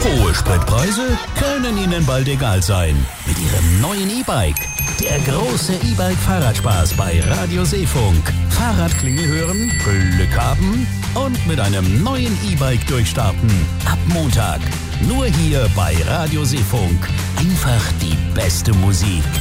Hohe Spritpreise können Ihnen bald egal sein. Mit Ihrem neuen E-Bike. Der große E-Bike-Fahrradspaß bei Radio Seefunk. Fahrradklingel hören, Glück haben und mit einem neuen E-Bike durchstarten. Ab Montag. Nur hier bei Radio Seefunk. Einfach die beste Musik.